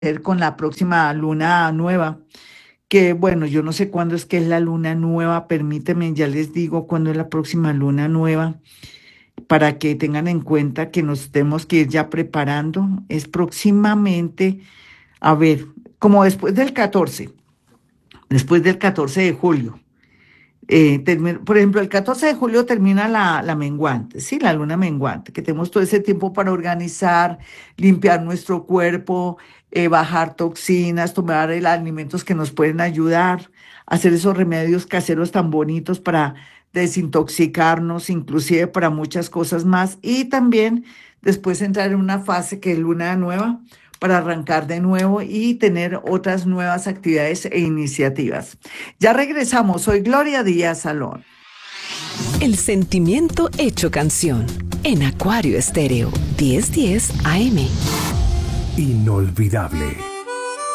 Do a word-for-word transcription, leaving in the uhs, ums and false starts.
con la próxima luna nueva, que bueno, yo no sé cuándo es que es la luna nueva, permíteme, ya les digo cuándo es la próxima luna nueva, para que tengan en cuenta que nos tenemos que ir ya preparando. Es próximamente, a ver, como después del catorce, después del catorce de julio. Eh, termi- por ejemplo, el catorce de julio termina la, la menguante, ¿sí? La luna menguante, que tenemos todo ese tiempo para organizar, limpiar nuestro cuerpo, eh, bajar toxinas, tomar el- alimentos que nos pueden ayudar, hacer esos remedios caseros tan bonitos para desintoxicarnos, inclusive para muchas cosas más. Y también después entrar en una fase que es luna nueva para arrancar de nuevo y tener otras nuevas actividades e iniciativas. Ya regresamos, soy Gloria Díaz Salón. El sentimiento hecho canción en Acuario Estéreo diez diez A M. Inolvidable.